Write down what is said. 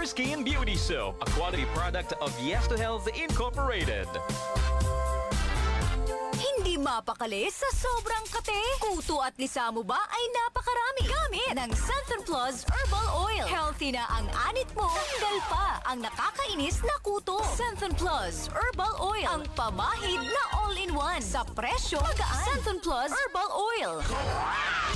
Pure Skin Beauty Soap, a quality product of Yes to Health Incorporated. Hindi mapakali sa sobrang kate. Kuto at lisa mo ba ay napakarami. Gamit ng Centrum Plus Herbal Oil. Healthy na ang anit mo. Tanggal pa ang nakakainis na kuto. Centrum Plus Herbal Oil. Ang pamahid na all-in-one. Sa presyo magaan. Centrum Plus Herbal Oil.